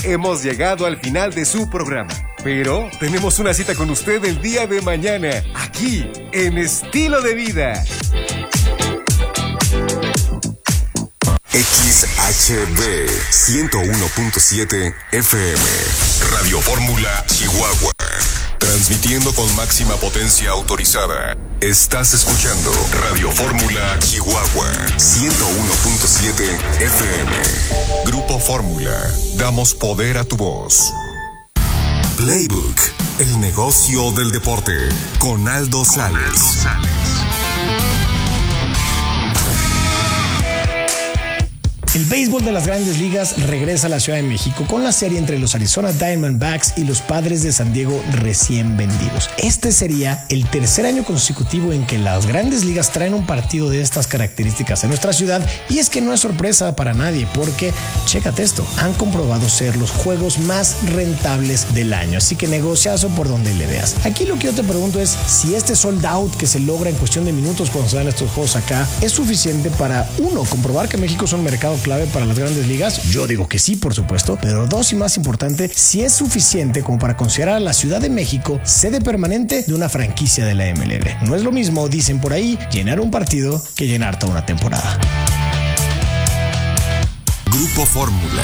hemos llegado al final de su programa. Pero tenemos una cita con usted el día de mañana, aquí, en Estilo de Vida. XHB 101.7 FM, Radio Fórmula, Chihuahua. Transmitiendo con máxima potencia autorizada. Estás escuchando Radio Fórmula, Chihuahua 101.7 FM. Grupo Fórmula, damos poder a tu voz. Playbook, el negocio del deporte, con Aldo Sales. El béisbol de las Grandes Ligas regresa a la Ciudad de México con la serie entre los Arizona Diamondbacks y los Padres de San Diego recién vendidos. Este sería el tercer año consecutivo en que las Grandes Ligas traen un partido de estas características en nuestra ciudad, y es que no es sorpresa para nadie porque, chécate esto, han comprobado ser los juegos más rentables del año, así que negociazo por donde le veas. Aquí lo que yo te pregunto es si este sold out que se logra en cuestión de minutos cuando se dan estos juegos acá es suficiente para, uno, comprobar que México es un mercado clave para las Grandes Ligas. Yo digo que sí, por supuesto, pero dos, y más importante, si es suficiente como para considerar a la Ciudad de México sede permanente de una franquicia de la MLB. No es lo mismo, dicen por ahí, llenar un partido que llenar toda una temporada. Grupo Fórmula.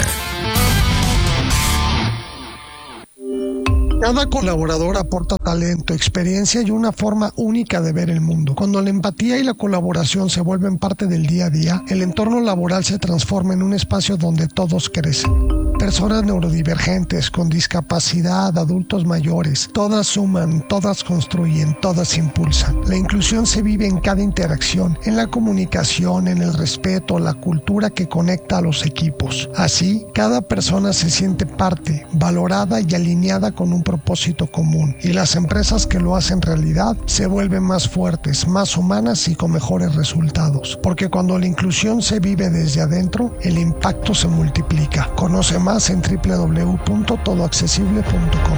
Cada colaborador aporta talento, experiencia y una forma única de ver el mundo. Cuando la empatía y la colaboración se vuelven parte del día a día, el entorno laboral se transforma en un espacio donde todos crecen. Personas neurodivergentes, con discapacidad, adultos mayores, todas suman, todas construyen, todas impulsan. La inclusión se vive en cada interacción, en la comunicación, en el respeto, la cultura que conecta a los equipos. Así, cada persona se siente parte, valorada y alineada con un propósito común, y las empresas que lo hacen realidad se vuelven más fuertes, más humanas y con mejores resultados. Porque cuando la inclusión se vive desde adentro, el impacto se multiplica. Conoce más en www.todoaccesible.com.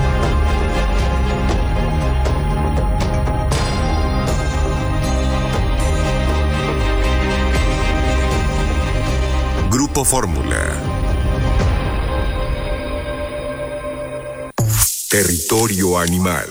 Grupo Fórmula. Territorio animal.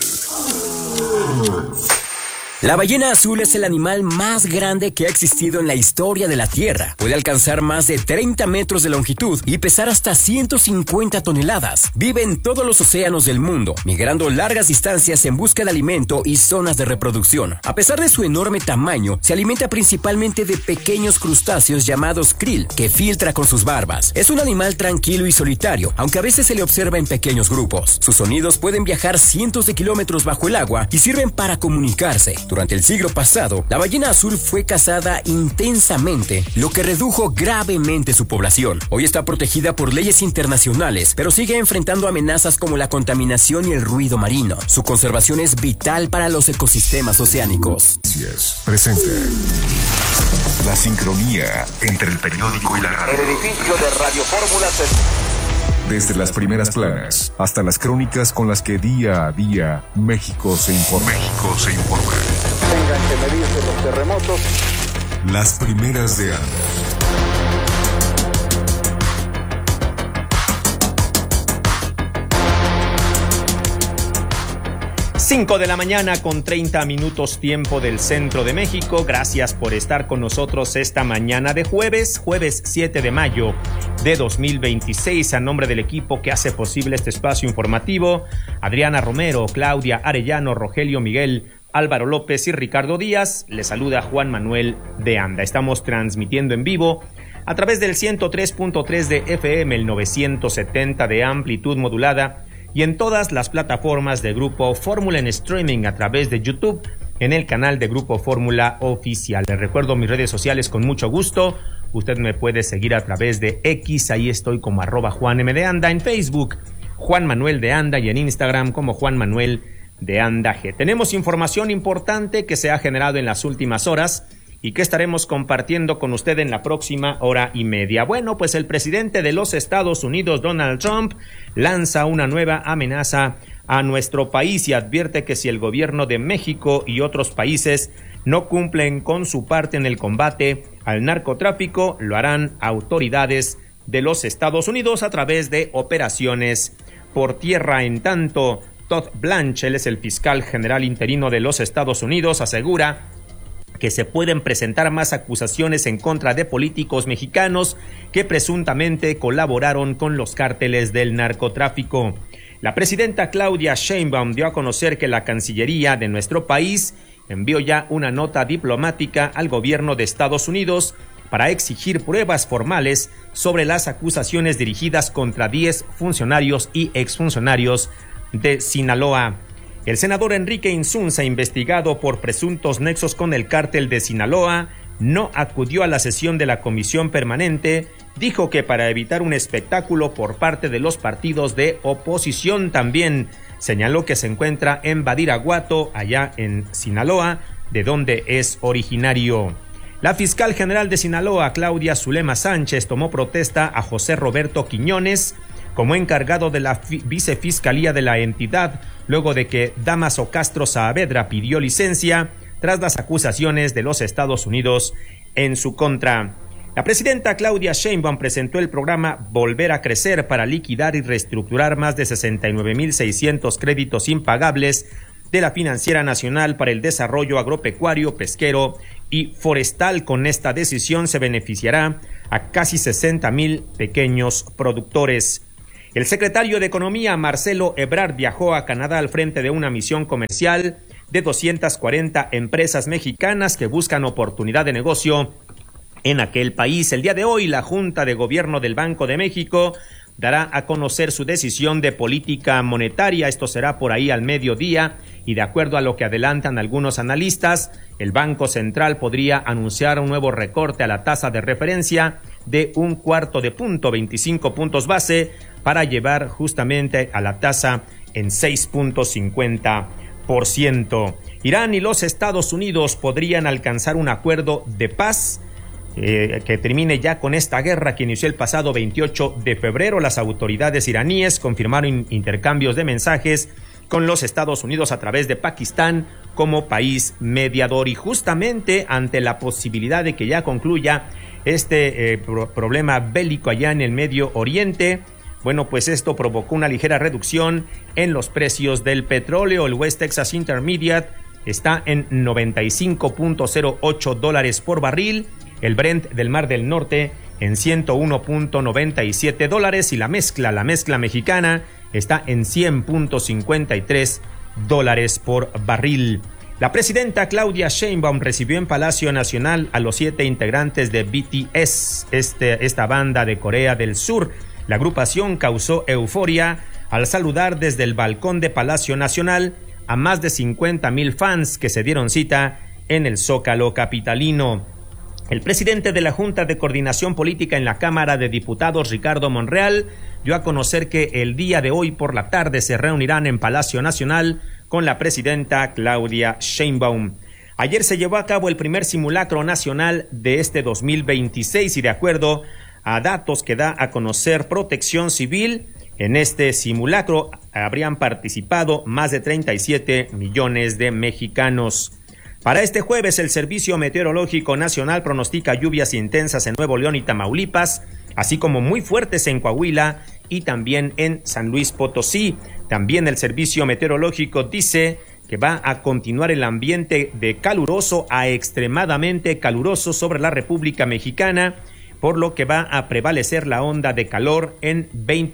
La ballena azul es el animal más grande que ha existido en la historia de la Tierra. Puede alcanzar más de 30 metros de longitud y pesar hasta 150 toneladas. Vive en todos los océanos del mundo, migrando largas distancias en busca de alimento y zonas de reproducción. A pesar de su enorme tamaño, se alimenta principalmente de pequeños crustáceos llamados krill, que filtra con sus barbas. Es un animal tranquilo y solitario, aunque a veces se le observa en pequeños grupos. Sus sonidos pueden viajar cientos de kilómetros bajo el agua y sirven para comunicarse. Durante el siglo pasado, la ballena azul fue cazada intensamente, lo que redujo gravemente su población. Hoy está protegida por leyes internacionales, pero sigue enfrentando amenazas como la contaminación y el ruido marino. Su conservación es vital para los ecosistemas oceánicos. Presenta la sincronía entre el periódico y la radio. El edificio de Radio Fórmula Desde las primeras planas hasta las crónicas con las que día a día México se informa. Tengan que medirse los terremotos. Las primeras de ANDA. 5 de la mañana con 30 minutos tiempo del centro de México. Gracias por estar con nosotros esta mañana de jueves 7 de mayo de 2026. A nombre del equipo que hace posible este espacio informativo, Adriana Romero, Claudia Arellano, Rogelio Miguel, Álvaro López y Ricardo Díaz, les saluda Juan Manuel de Anda. Estamos transmitiendo en vivo a través del 103.3 de FM, el 970 de amplitud modulada, y en todas las plataformas de Grupo Fórmula en streaming a través de YouTube, en el canal de Grupo Fórmula Oficial. Les recuerdo mis redes sociales con mucho gusto. Usted me puede seguir a través de X, ahí estoy como @JuanMDeAnda, en Facebook, Juan Manuel de Anda, y en Instagram como Juan Manuel de Anda G. Tenemos información importante que se ha generado en las últimas horas y que estaremos compartiendo con usted en la próxima hora y media. Bueno, pues el presidente de los Estados Unidos, Donald Trump, lanza una nueva amenaza a nuestro país y advierte que si el gobierno de México y otros países no cumplen con su parte en el combate al narcotráfico, lo harán autoridades de los Estados Unidos a través de operaciones por tierra. En tanto, Todd Blanche, él es el fiscal general interino de los Estados Unidos, asegura que se pueden presentar más acusaciones en contra de políticos mexicanos que presuntamente colaboraron con los cárteles del narcotráfico. La presidenta Claudia Sheinbaum dio a conocer que la Cancillería de nuestro país envió ya una nota diplomática al gobierno de Estados Unidos para exigir pruebas formales sobre las acusaciones dirigidas contra 10 funcionarios y exfuncionarios de Sinaloa. El senador Enrique Insunza, investigado por presuntos nexos con el cártel de Sinaloa, no acudió a la sesión de la comisión permanente. Dijo que para evitar un espectáculo por parte de los partidos de oposición. También señaló que se encuentra en Badiraguato, allá en Sinaloa, de donde es originario. La fiscal general de Sinaloa, Claudia Zulema Sánchez, tomó protesta a José Roberto Quiñones como encargado de la vicefiscalía de la entidad, luego de que Dámaso Castro Saavedra pidió licencia tras las acusaciones de los Estados Unidos en su contra. La presidenta Claudia Sheinbaum presentó el programa Volver a Crecer para liquidar y reestructurar más de 69,600 créditos impagables de la Financiera Nacional para el Desarrollo Agropecuario, Pesquero y Forestal. Con esta decisión se beneficiará a casi 60,000 pequeños productores. El secretario de Economía, Marcelo Ebrard, viajó a Canadá al frente de una misión comercial de 240 empresas mexicanas que buscan oportunidad de negocio en aquel país. El día de hoy, la Junta de Gobierno del Banco de México dará a conocer su decisión de política monetaria. Esto será por ahí al mediodía y de acuerdo a lo que adelantan algunos analistas, el Banco Central podría anunciar un nuevo recorte a la tasa de referencia de 1/4 punto, 25 puntos base, para llevar justamente a la tasa en 6.50%. Irán y los Estados Unidos podrían alcanzar un acuerdo de paz que termine ya con esta guerra que inició el pasado 28 de febrero. Las autoridades iraníes confirmaron intercambios de mensajes con los Estados Unidos a través de Pakistán como país mediador. Y justamente ante la posibilidad de que ya concluya este problema bélico allá en el Medio Oriente, bueno, pues esto provocó una ligera reducción en los precios del petróleo. El West Texas Intermediate está en $95.08 por barril. El Brent del Mar del Norte en $101.97 y la mezcla mexicana está en $100.53 por barril. La presidenta Claudia Sheinbaum recibió en Palacio Nacional a los 7 integrantes de BTS, esta banda de Corea del Sur. La agrupación causó euforia al saludar desde el balcón de Palacio Nacional a más de 50,000 fans que se dieron cita en el Zócalo capitalino. El presidente de la Junta de Coordinación Política en la Cámara de Diputados, Ricardo Monreal, dio a conocer que el día de hoy por la tarde se reunirán en Palacio Nacional con la presidenta Claudia Sheinbaum. Ayer se llevó a cabo el primer simulacro nacional de este 2026 y de acuerdo a datos que da a conocer Protección Civil, en este simulacro habrían participado más de 37 millones de mexicanos. Para este jueves, el Servicio Meteorológico Nacional pronostica lluvias intensas en Nuevo León y Tamaulipas, así como muy fuertes en Coahuila y también en San Luis Potosí. También el Servicio Meteorológico dice que va a continuar el ambiente de caluroso a extremadamente caluroso sobre la República Mexicana, por lo que va a prevalecer la onda de calor en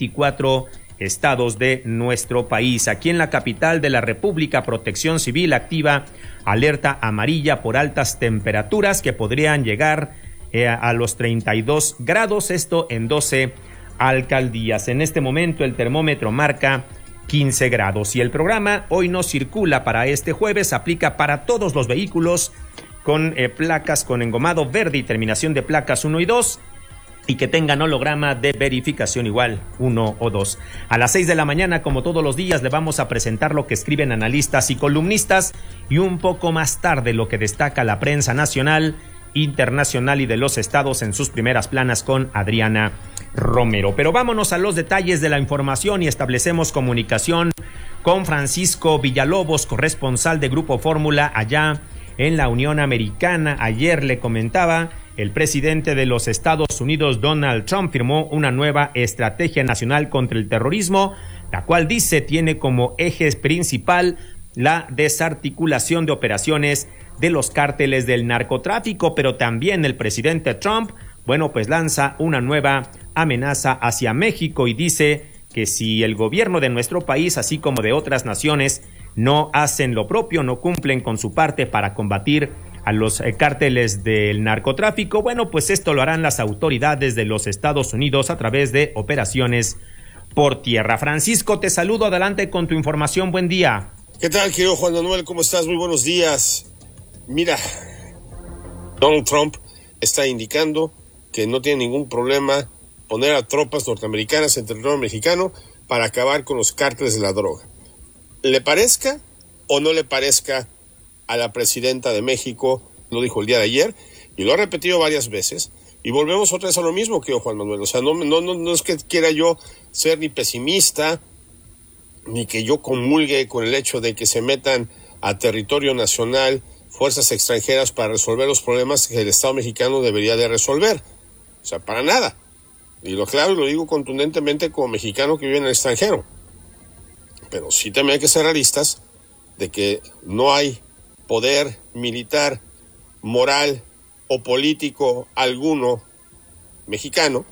24 estados de nuestro país. Aquí en la capital de la República, Protección Civil activa alerta amarilla por altas temperaturas que podrían llegar a los 32 grados, esto en 12 alcaldías. En este momento el termómetro marca 15 grados y el programa Hoy No Circula para este jueves aplica para todos los vehículos con placas con engomado verde y terminación de placas 1 y 2 y que tengan holograma de verificación igual 1 o 2. A las 6 de la mañana, como todos los días, le vamos a presentar lo que escriben analistas y columnistas y un poco más tarde lo que destaca la prensa nacional, internacional y de los estados en sus primeras planas con Adriana Romero. Pero vámonos a los detalles de la información y establecemos comunicación con Francisco Villalobos, corresponsal de Grupo Fórmula allá en la Unión Americana. Ayer le comentaba el presidente de los Estados Unidos, Donald Trump, firmó una nueva estrategia nacional contra el terrorismo, la cual dice tiene como eje principal la desarticulación de operaciones de los cárteles del narcotráfico, pero también el presidente Trump, pues lanza una nueva amenaza hacia México y dice que si el gobierno de nuestro país, así como de otras naciones, no hacen lo propio, no cumplen con su parte para combatir a los cárteles del narcotráfico, pues esto lo harán las autoridades de los Estados Unidos a través de operaciones por tierra. Francisco, te saludo, adelante con tu información, buen día. ¿Qué tal, querido Juan Manuel? ¿Cómo estás? Muy buenos días. Mira, Donald Trump está indicando que no tiene ningún problema poner a tropas norteamericanas en territorio mexicano para acabar con los cárteles de la droga. ¿Le parezca o no le parezca a la presidenta de México? Lo dijo el día de ayer y lo ha repetido varias veces, y volvemos otra vez a lo mismo, que Juan Manuel. O sea, no es que quiera yo ser ni pesimista, ni que yo comulgue con el hecho de que se metan a territorio nacional fuerzas extranjeras para resolver los problemas que el Estado mexicano debería de resolver. O sea, para nada. Y lo claro, y lo digo contundentemente como mexicano que vive en el extranjero. Pero sí también hay que ser realistas de que no hay poder militar, moral o político alguno mexicano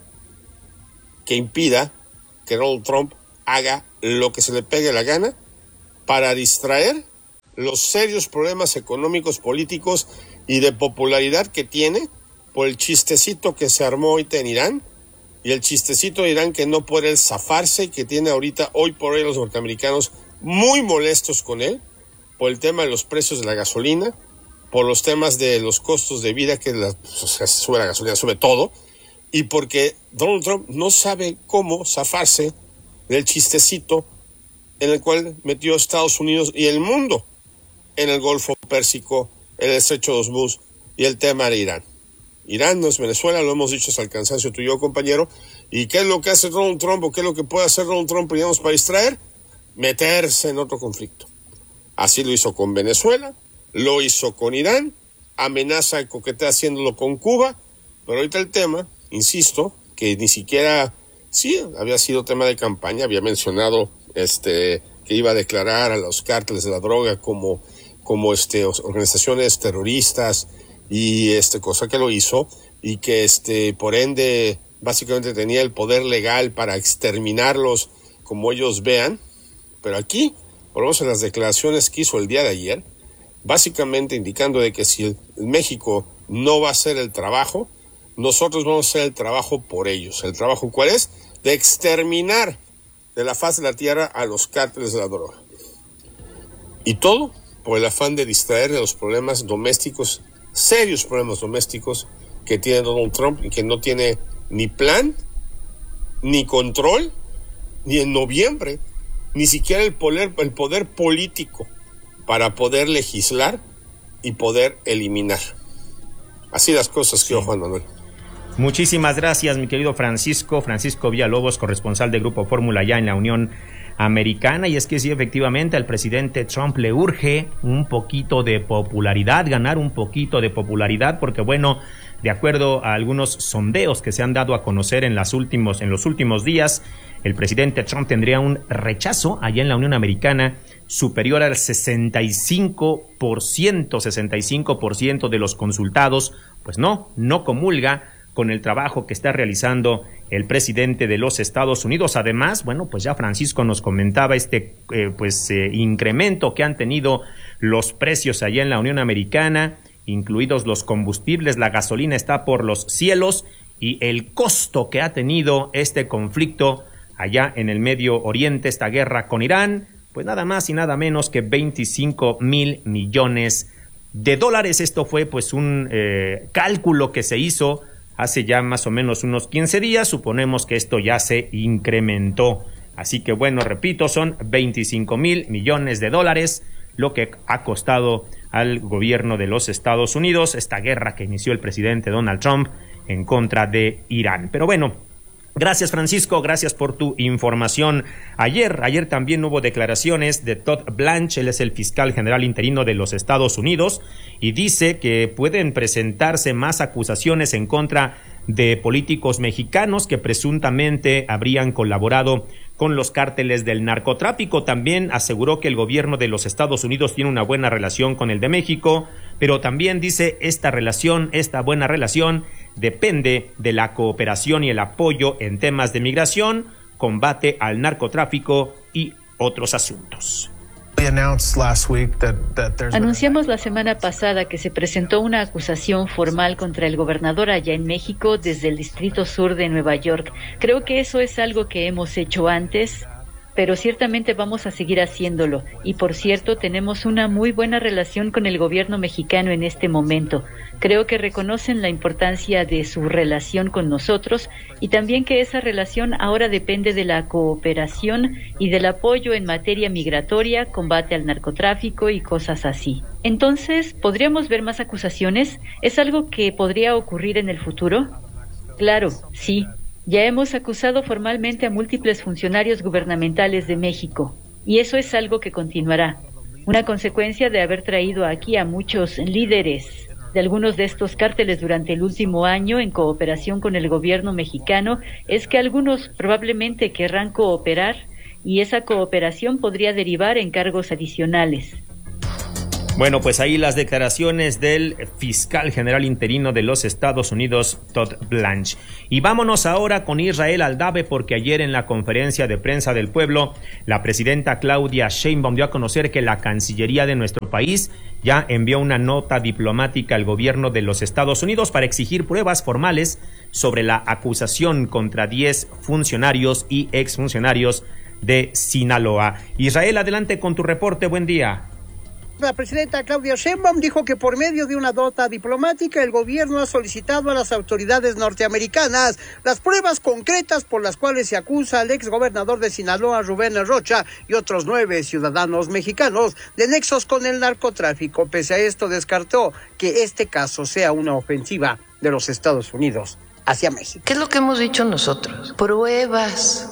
que impida que Donald Trump haga lo que se le pegue la gana para distraer los serios problemas económicos, políticos y de popularidad que tiene por el chistecito que se armó ahorita en Irán, y el chistecito de Irán que no puede zafarse y que tiene ahorita, hoy por hoy, los norteamericanos muy molestos con él por el tema de los precios de la gasolina, por los temas de los costos de vida, que sube la gasolina, sube todo, y porque Donald Trump no sabe cómo zafarse del chistecito en el cual metió Estados Unidos y el mundo en el Golfo Pérsico, en el Estrecho de Hormuz y el tema de Irán. Irán no es Venezuela, lo hemos dicho hasta el cansancio tú y yo, compañero. ¿Y qué es lo que hace Donald Trump o qué es lo que puede hacer Donald Trump, digamos, para distraer? Meterse en otro conflicto. Así lo hizo con Venezuela, lo hizo con Irán, amenaza y coquetea haciéndolo con Cuba, pero ahorita el tema, insisto, que ni siquiera, sí, había sido tema de campaña, había mencionado que iba a declarar a los cárteles de la droga como organizaciones terroristas, y cosa que lo hizo, y que por ende básicamente tenía el poder legal para exterminarlos como ellos vean. Pero aquí, por lo menos en las declaraciones que hizo el día de ayer, básicamente indicando de que si México no va a hacer el trabajo, nosotros vamos a hacer el trabajo por ellos. ¿El trabajo cuál es? De exterminar de la faz de la tierra a los cárteles de la droga. Y todo por el afán de distraer de los problemas domésticos, serios problemas domésticos que tiene Donald Trump, y que no tiene ni plan, ni control, ni en noviembre, ni siquiera el poder político para poder legislar y poder eliminar. Así las cosas, sí. Juan Manuel. Muchísimas gracias, mi querido Francisco Villalobos, corresponsal de Grupo Fórmula ya en la Unión Americana. Y es que sí, efectivamente, al presidente Trump le urge un poquito de popularidad, ganar un poquito de popularidad, porque de acuerdo a algunos sondeos que se han dado a conocer en los últimos días, el presidente Trump tendría un rechazo allá en la Unión Americana superior al 65% de los consultados, no comulga con el trabajo que está realizando el presidente de los Estados Unidos. Además, ya Francisco nos comentaba incremento que han tenido los precios allá en la Unión Americana, incluidos los combustibles, la gasolina está por los cielos, y el costo que ha tenido este conflicto allá en el Medio Oriente, esta guerra con Irán, nada más y nada menos que $25,000 millones. Esto fue un cálculo que se hizo hace ya más o menos unos 15 días, suponemos que esto ya se incrementó. Así que repito, son $25,000 millones, lo que ha costado al gobierno de los Estados Unidos esta guerra que inició el presidente Donald Trump en contra de Irán. Pero Gracias, Francisco, gracias por tu información. Ayer también hubo declaraciones de Todd Blanche, él es el fiscal general interino de los Estados Unidos, y dice que pueden presentarse más acusaciones en contra de políticos mexicanos que presuntamente habrían colaborado con los cárteles del narcotráfico. También aseguró que el gobierno de los Estados Unidos tiene una buena relación con el de México, pero también dice esta buena relación depende de la cooperación y el apoyo en temas de migración, combate al narcotráfico y otros asuntos. Anunciamos la semana pasada que se presentó una acusación formal contra el gobernador allá en México desde el Distrito Sur de Nueva York. Creo que eso es algo que hemos hecho antes, pero ciertamente vamos a seguir haciéndolo. Y por cierto, tenemos una muy buena relación con el gobierno mexicano en este momento. Creo que reconocen la importancia de su relación con nosotros y también que esa relación ahora depende de la cooperación y del apoyo en materia migratoria, combate al narcotráfico y cosas así. Entonces, ¿podríamos ver más acusaciones? ¿Es algo que podría ocurrir en el futuro? Claro, sí. Ya hemos acusado formalmente a múltiples funcionarios gubernamentales de México, y eso es algo que continuará. Una consecuencia de haber traído aquí a muchos líderes de algunos de estos cárteles durante el último año en cooperación con el gobierno mexicano es que algunos probablemente querrán cooperar y esa cooperación podría derivar en cargos adicionales. Bueno, pues ahí las declaraciones del fiscal general interino de los Estados Unidos, Todd Blanche. Y vámonos ahora con Israel Aldave, porque ayer en la conferencia de prensa del pueblo, la presidenta Claudia Sheinbaum dio a conocer que la Cancillería de nuestro país ya envió una nota diplomática al gobierno de los Estados Unidos para exigir pruebas formales sobre la acusación contra 10 funcionarios y exfuncionarios de Sinaloa. Israel, adelante con tu reporte. Buen día. La presidenta Claudia Sheinbaum dijo que por medio de una nota diplomática el gobierno ha solicitado a las autoridades norteamericanas las pruebas concretas por las cuales se acusa al exgobernador de Sinaloa, Rubén Rocha, y otros 9 ciudadanos mexicanos de nexos con el narcotráfico. Pese a esto, descartó que este caso sea una ofensiva de los Estados Unidos hacia México. ¿Qué es lo que hemos dicho nosotros? Pruebas.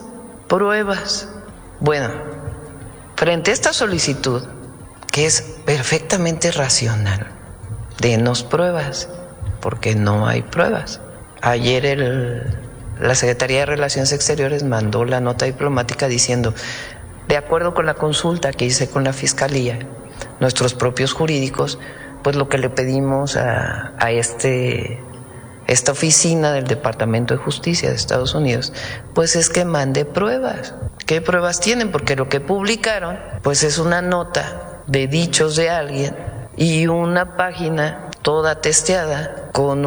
Bueno, frente a esta solicitud, que es perfectamente racional, denos pruebas, porque no hay pruebas. Ayer la Secretaría de Relaciones Exteriores mandó la nota diplomática diciendo, de acuerdo con la consulta que hice con la Fiscalía, nuestros propios jurídicos, pues lo que le pedimos a esta oficina del Departamento de Justicia de Estados Unidos, pues es que mande pruebas. ¿Qué pruebas tienen? Porque lo que publicaron, pues es una nota de dichos de alguien y una página toda testeada con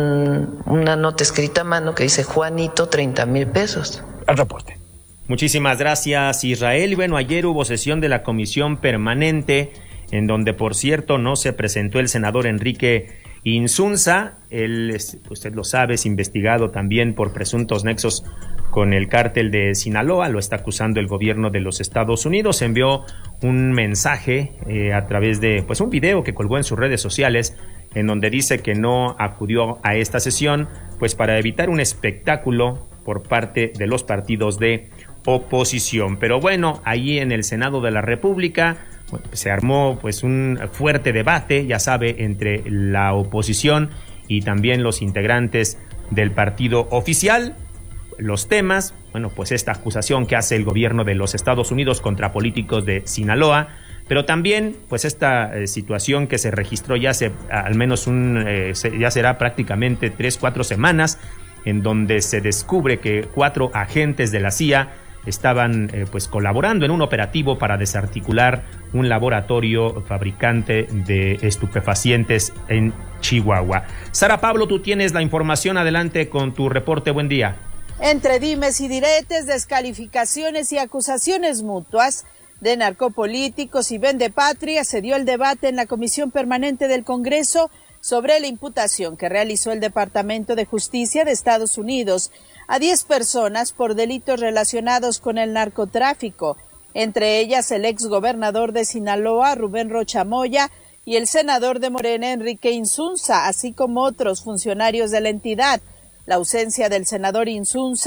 una nota escrita a mano que dice Juanito 30,000 pesos. Al reporte. Muchísimas gracias, Israel. Bueno, ayer hubo sesión de la Comisión Permanente, en donde, por cierto, no se presentó el senador Enrique Insunza. Él, usted lo sabe, es investigado también por presuntos nexos con el cártel de Sinaloa. Lo está acusando el gobierno de los Estados Unidos. Envió un mensaje a través de un video que colgó en sus redes sociales, en donde dice que no acudió a esta sesión pues para evitar un espectáculo por parte de los partidos de oposición. Pero bueno, ahí en el Senado de la República se armó pues un fuerte debate, ya sabe, entre la oposición y también los integrantes del partido oficial. Los temas, pues esta acusación que hace el gobierno de los Estados Unidos contra políticos de Sinaloa, pero también pues esta situación que se registró ya hace al menos ya será prácticamente 3-4 semanas, en donde se descubre que 4 agentes de la CIA estaban colaborando en un operativo para desarticular un laboratorio fabricante de estupefacientes en Chihuahua. Sara Pablo, tú tienes la información, adelante con tu reporte. Buen día. Entre dimes y diretes, descalificaciones y acusaciones mutuas de narcopolíticos y vendepatria, se dio el debate en la Comisión Permanente del Congreso sobre la imputación que realizó el Departamento de Justicia de Estados Unidos a 10 personas por delitos relacionados con el narcotráfico, entre ellas el exgobernador de Sinaloa, Rubén Rocha Moya, y el senador de Morena, Enrique Insunza, así como otros funcionarios de la entidad. La ausencia del senador Insunza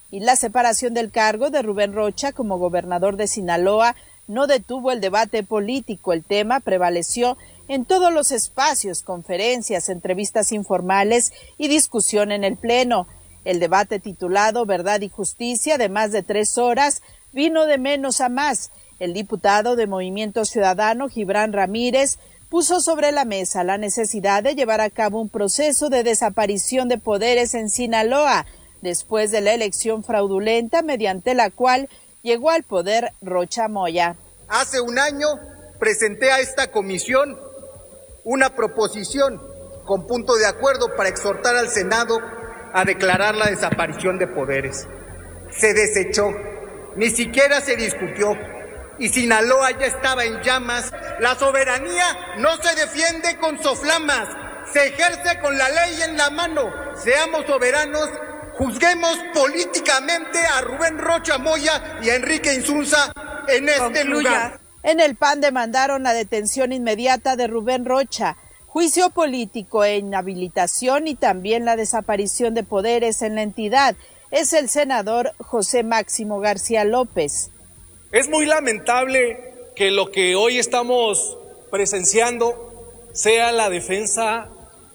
y la separación del cargo de Rubén Rocha como gobernador de Sinaloa no detuvo el debate político. El tema prevaleció en todos los espacios, conferencias, entrevistas informales y discusión en el Pleno. El debate titulado Verdad y Justicia, de más de 3 horas, vino de menos a más. El diputado de Movimiento Ciudadano, Gibran Ramírez, puso sobre la mesa la necesidad de llevar a cabo un proceso de desaparición de poderes en Sinaloa, después de la elección fraudulenta mediante la cual llegó al poder Rocha Moya. Hace un año presenté a esta comisión una proposición con punto de acuerdo para exhortar al Senado a declarar la desaparición de poderes. Se desechó, ni siquiera se discutió, y Sinaloa ya estaba en llamas. La soberanía no se defiende con soflamas, se ejerce con la ley en la mano. Seamos soberanos, juzguemos políticamente a Rubén Rocha Moya y a Enrique Insunza en este lugar. En el PAN demandaron la detención inmediata de Rubén Rocha, juicio político e inhabilitación y también la desaparición de poderes en la entidad. Es el senador José Máximo García López. Es muy lamentable que lo que hoy estamos presenciando sea la defensa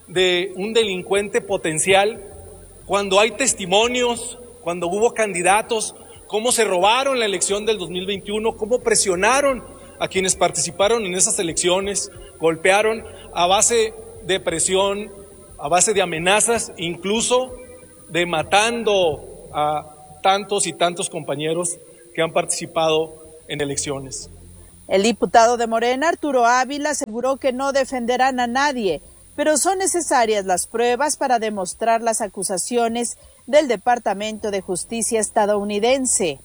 de un delincuente potencial, cuando hay testimonios, cuando hubo candidatos, cómo se robaron la elección del 2021, cómo presionaron a quienes participaron en esas elecciones, golpearon a base de presión, a base de amenazas, incluso de matando a tantos y tantos compañeros que han participado en elecciones. El diputado de Morena, Arturo Ávila, aseguró que no defenderán a nadie, pero son necesarias las pruebas para demostrar las acusaciones del Departamento de Justicia estadounidense.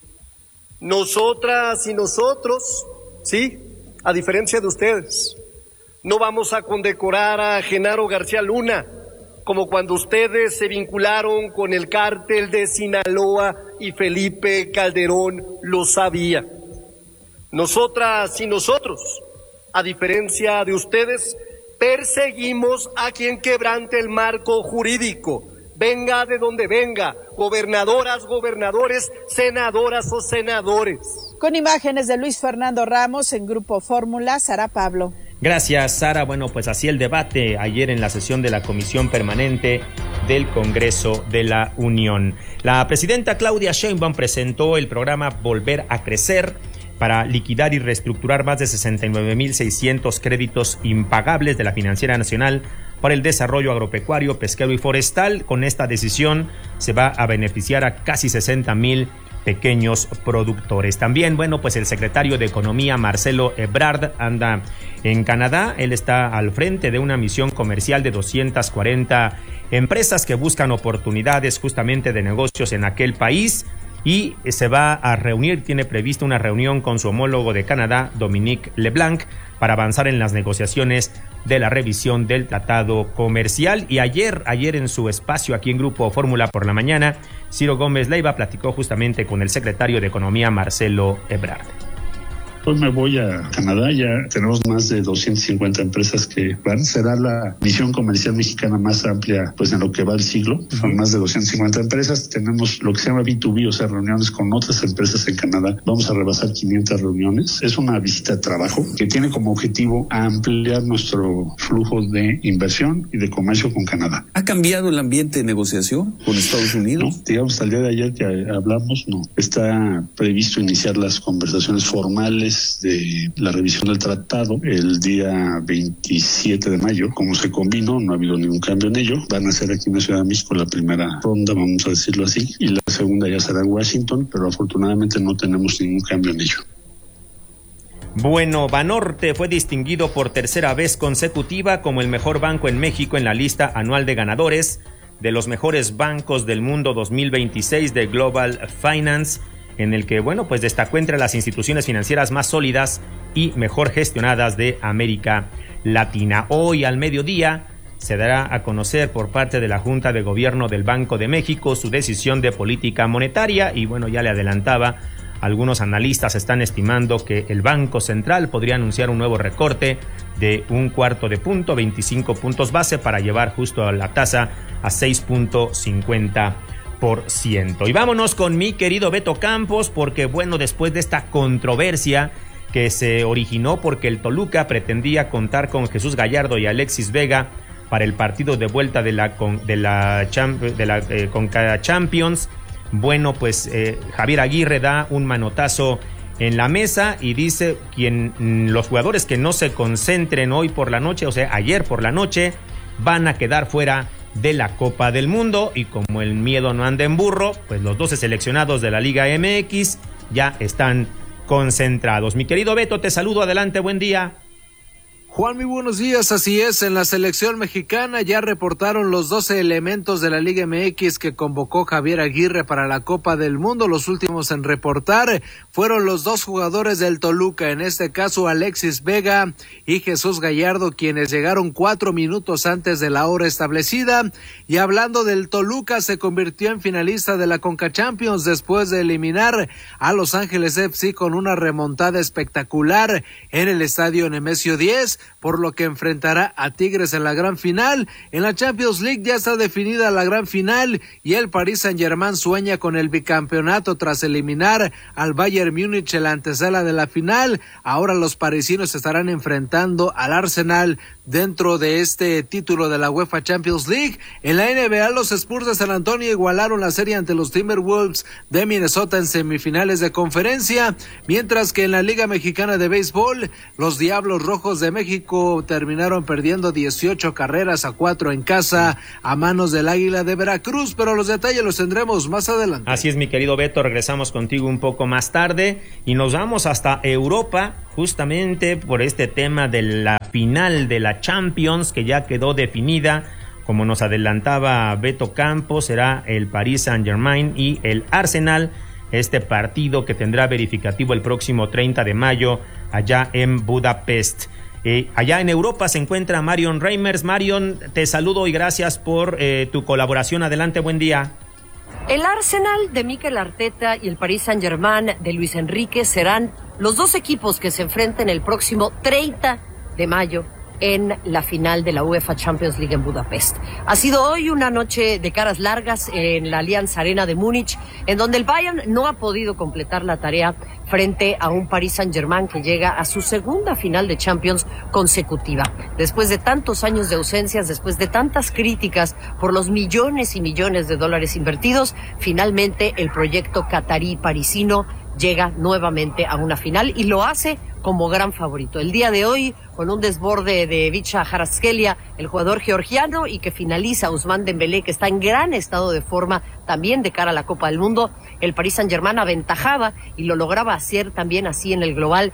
Nosotras y nosotros, sí, a diferencia de ustedes, no vamos a condecorar a Genaro García Luna como cuando ustedes se vincularon con el cártel de Sinaloa y Felipe Calderón lo sabía. Nosotras y nosotros, a diferencia de ustedes, perseguimos a quien quebrante el marco jurídico, venga de donde venga, gobernadoras, gobernadores, senadoras o senadores. Con imágenes de Luis Fernando Ramos en Grupo Fórmula, Sara Pablo. Gracias, Sara. Bueno, pues así el debate ayer en la sesión de la Comisión Permanente del Congreso de la Unión. La presidenta Claudia Sheinbaum presentó el programa Volver a Crecer para liquidar y reestructurar más de 69,600 créditos impagables de la Financiera Nacional para el desarrollo agropecuario, pesquero y forestal. Con esta decisión se va a beneficiar a casi 60,000 pequeños productores. También, bueno, pues el secretario de Economía, Marcelo Ebrard, anda en Canadá. Él está al frente de una misión comercial de 240 empresas que buscan oportunidades justamente de negocios en aquel país, y se va a reunir, tiene previsto una reunión con su homólogo de Canadá, Dominique LeBlanc, para avanzar en las negociaciones de la revisión del tratado comercial. Y ayer en su espacio aquí en Grupo Fórmula por la mañana, Ciro Gómez Leiva platicó justamente con el secretario de Economía, Marcelo Ebrard. Hoy me voy a Canadá, ya tenemos más de 250 empresas que van. Será la misión comercial mexicana más amplia pues en lo que va el siglo. Son más de 250 empresas. Tenemos lo que se llama B2B, o sea, reuniones con otras empresas en Canadá. Vamos a rebasar 500 reuniones. Es una visita de trabajo que tiene como objetivo ampliar nuestro flujo de inversión y de comercio con Canadá. ¿Ha cambiado el ambiente de negociación con Estados Unidos? No, digamos, al día de ayer que hablamos, no. Está previsto iniciar las conversaciones formales de la revisión del tratado el día 27 de mayo. Como se combinó, no ha habido ningún cambio en ello. Van a ser aquí en la Ciudad de México la primera ronda, vamos a decirlo así, y la segunda ya será en Washington, pero afortunadamente no tenemos ningún cambio en ello. Bueno, Banorte fue distinguido por tercera vez consecutiva como el mejor banco en México en la lista anual de ganadores de los mejores bancos del mundo 2026 de Global Finance, en el que, bueno, pues destacó entre las instituciones financieras más sólidas y mejor gestionadas de América Latina. Hoy al mediodía se dará a conocer por parte de la Junta de Gobierno del Banco de México su decisión de política monetaria y, bueno, ya le adelantaba, algunos analistas están estimando que el Banco Central podría anunciar un nuevo recorte de 1/4 punto, 25 puntos base, para llevar justo a la tasa a 6.50%. Y vámonos con mi querido Beto Campos, porque bueno, después de esta controversia que se originó porque el Toluca pretendía contar con Jesús Gallardo y Alexis Vega para el partido de vuelta de la Conca Champions, bueno, pues Javier Aguirre da un manotazo en la mesa y dice los jugadores que no se concentren hoy por la noche, o sea, ayer por la noche, van a quedar fuera de la Copa del Mundo. Y como el miedo no anda en burro, pues los 12 seleccionados de la Liga MX ya están concentrados. Mi querido Beto, te saludo, adelante, buen día. Juan, muy buenos días. Así es, en la selección mexicana ya reportaron los 12 elementos de la Liga MX que convocó Javier Aguirre para la Copa del Mundo. Los últimos en reportar fueron los 2 jugadores del Toluca, en este caso Alexis Vega y Jesús Gallardo, quienes llegaron 4 minutos antes de la hora establecida. Y hablando del Toluca, se convirtió en finalista de la Conca Champions después de eliminar a Los Ángeles FC con una remontada espectacular en el estadio Nemesio 10. Por lo que enfrentará a Tigres en la gran final. En la Champions League ya está definida la gran final y el Paris Saint-Germain sueña con el bicampeonato tras eliminar al Bayern Múnich en la antesala de la final. Ahora los parisinos estarán enfrentando al Arsenal dentro de este título de la UEFA Champions League. En la NBA, los Spurs de San Antonio igualaron la serie ante los Timberwolves de Minnesota en semifinales de conferencia, mientras que en la Liga Mexicana de Béisbol, los Diablos Rojos de México terminaron perdiendo 18-4 en casa a manos del Águila de Veracruz, pero los detalles los tendremos más adelante. Así es, mi querido Beto, regresamos contigo un poco más tarde y nos vamos hasta Europa, justamente por este tema de la final de la Champions, que ya quedó definida. Como nos adelantaba Beto Campos, será el Paris Saint-Germain y el Arsenal, este partido que tendrá verificativo el próximo 30 de mayo allá en Budapest. Allá en Europa se encuentra Marion Reimers. Marion, te saludo y gracias por tu colaboración. Adelante, buen día. El Arsenal de Mikel Arteta y el Paris Saint-Germain de Luis Enrique serán los 2 equipos que se enfrenten el próximo 30 de mayo en la final de la UEFA Champions League en Budapest. Ha sido hoy una noche de caras largas en la Allianz Arena de Múnich, en donde el Bayern no ha podido completar la tarea frente a un Paris Saint-Germain que llega a su segunda final de Champions consecutiva. Después de tantos años de ausencias, después de tantas críticas por los millones y millones de dólares invertidos, finalmente el proyecto catarí parisino llega nuevamente a una final y lo hace como gran favorito. El día de hoy, con un desborde de Vicha Kvaratskhelia, el jugador georgiano, y que finaliza Ousmane Dembélé, que está en gran estado de forma también de cara a la Copa del Mundo, el Paris Saint-Germain aventajaba y lo lograba hacer también así en el global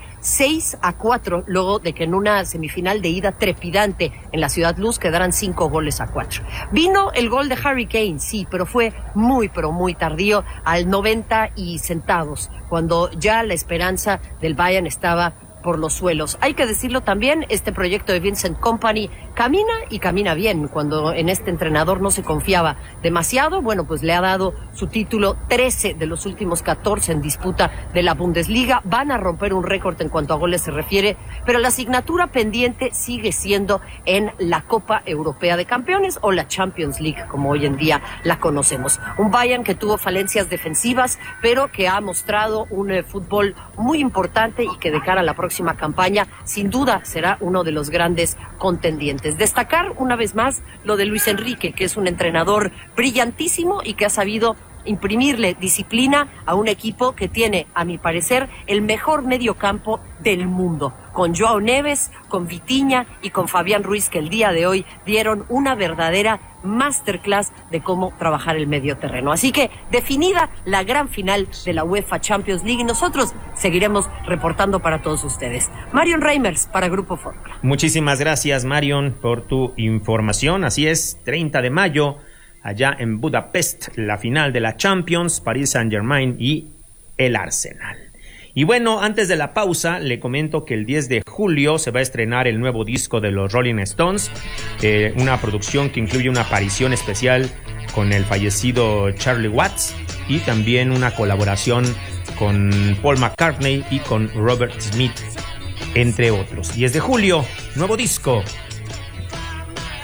6-4, luego de que en una semifinal de ida trepidante en la Ciudad Luz quedaran 5-4. Vino el gol de Harry Kane, sí, pero fue muy tardío, al 90 y centavos, cuando ya la esperanza del Bayern estaba por los suelos. Hay que decirlo también, este proyecto de Vincent Kompany camina y camina bien. Cuando en este entrenador no se confiaba demasiado, bueno, pues le ha dado su título 13 de los últimos 14 en disputa de la Bundesliga. Van a romper un récord en cuanto a goles se refiere, pero la asignatura pendiente sigue siendo en la Copa Europea de Campeones o la Champions League, como hoy en día la conocemos. Un Bayern que tuvo falencias defensivas, pero que ha mostrado un fútbol muy importante y que de cara a la próxima campaña, sin duda, será uno de los grandes contendientes. Destacar una vez más lo de Luis Enrique, que es un entrenador brillantísimo y que ha sabido imprimirle disciplina a un equipo que tiene, a mi parecer, el mejor mediocampo del mundo, con Joao Neves, con Vitinha y con Fabián Ruiz, que el día de hoy dieron una verdadera masterclass de cómo trabajar el medio terreno. Así que definida la gran final de la UEFA Champions League, y nosotros seguiremos reportando para todos ustedes. Marion Reimers para Grupo Fórmula. Muchísimas gracias, Marion, por tu información. Así es, 30 de mayo, allá en Budapest, la final de la Champions, Paris Saint-Germain y el Arsenal. Y bueno, antes de la pausa, le comento que el 10 de julio se va a estrenar el nuevo disco de los Rolling Stones, una producción que incluye una aparición especial con el fallecido Charlie Watts y también una colaboración con Paul McCartney y con Robert Smith, entre otros. 10 de julio, nuevo disco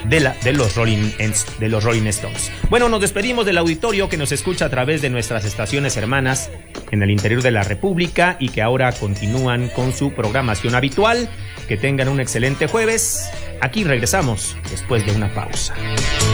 de los Rolling Stones. Bueno, nos despedimos del auditorio que nos escucha a través de nuestras estaciones hermanas en el interior de la República y que ahora continúan con su programación habitual. Que tengan un excelente jueves. Aquí regresamos después de una pausa.